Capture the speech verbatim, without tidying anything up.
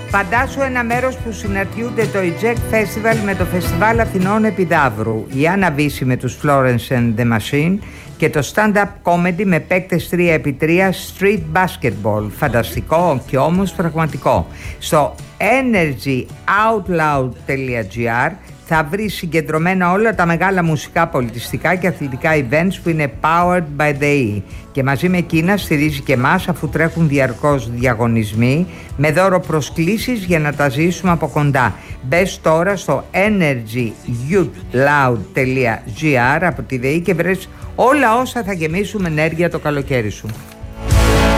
Φαντάσου ένα μέρος που συναρτιούνται το Eject Festival με το Φεστιβάλ Αθηνών Επιδαύρου, η Άννα Βύση με τους Florence and the Machine και το stand-up comedy με παίκτες τρία επί τρία street basketball. Φανταστικό και όμως πραγματικό. Στο energyoutloud.gr θα βρει συγκεντρωμένα όλα τα μεγάλα μουσικά, πολιτιστικά και αθλητικά events που είναι powered by the E. Και μαζί με εκείνα στηρίζει και εμάς, αφού τρέχουν διαρκώς διαγωνισμοί με δώρο προσκλήσεις για να τα ζήσουμε από κοντά. Μπες τώρα στο energyoutloud.gr από τη ΔΕΗ και βρες όλα όσα θα γεμίσουν ενέργεια το καλοκαίρι σου.